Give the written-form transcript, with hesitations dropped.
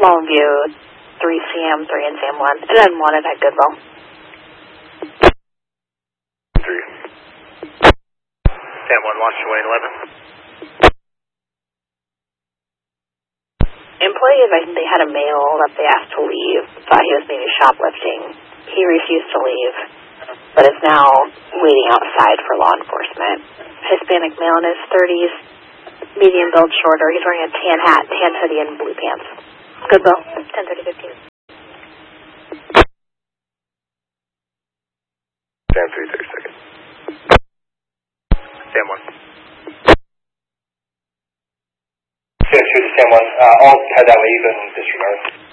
Longview, 3 Sam, 3 and Sam 1. And then 1 at Goodwill. 3. Sam 1, launch away at 11. Employees, I think they had a male that they asked to leave, thought he was maybe shoplifting. He refused to leave, but is now waiting outside for law enforcement. Hispanic male in his 30s, medium build, shorter. He's wearing a tan hat, tan hoodie, and blue pants. Goodwill, 10:30-15. Sam 3, 30 seconds. Sam 1. Sam 2 to Sam 1. I'll head that way, you can disregard.